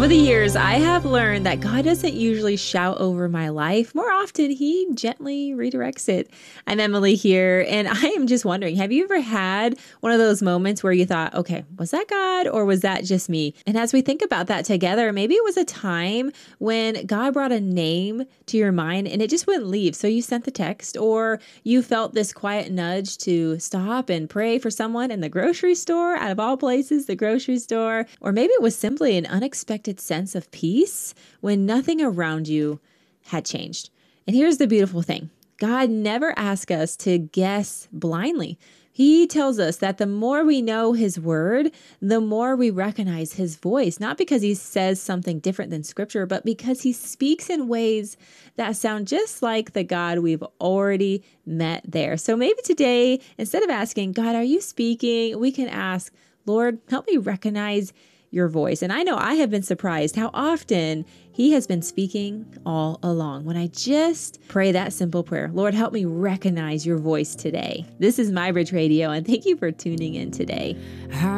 Over the years, I have learned that God doesn't usually shout over my life. More often, He gently redirects it. I'm Emily here, and I am just wondering, have you ever had one of those moments where you thought, okay, was that God or was that just me? And as we think about that together, maybe it was a time when God brought a name to your mind and it just wouldn't leave. So you sent the text, or you felt this quiet nudge to stop and pray for someone in the grocery store, out of all places, the grocery store. Or maybe it was simply an unexpected sense of peace when nothing around you had changed. And here's the beautiful thing. God never asks us to guess blindly. He tells us that the more we know His word, the more we recognize His voice, not because He says something different than Scripture, but because He speaks in ways that sound just like the God we've already met there. So maybe today, instead of asking, God, are you speaking? We can ask, Lord, help me recognize your voice. And I know I have been surprised how often He has been speaking all along. When I just pray that simple prayer, Lord, help me recognize your voice today. This is MyBridge Radio, and thank you for tuning in today.